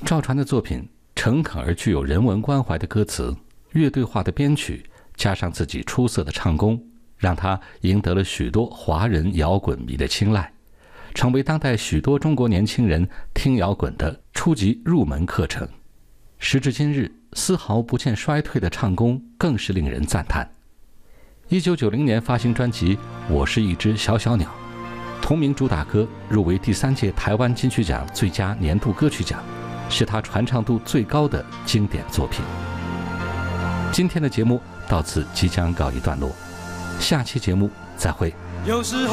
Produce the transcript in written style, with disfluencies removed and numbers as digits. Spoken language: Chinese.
赵传的作品诚恳而具有人文关怀的歌词，乐队化的编曲，加上自己出色的唱功，让他赢得了许多华人摇滚迷的青睐，成为当代许多中国年轻人听摇滚的初级入门课程。时至今日，丝毫不见衰退的唱功更是令人赞叹。1990年发行专辑《我是一只小小鸟》，同名主打歌入围第3届台湾金曲奖最佳年度歌曲奖，是他传唱度最高的经典作品。今天的节目到此即将告一段落，下期节目再会。 有时候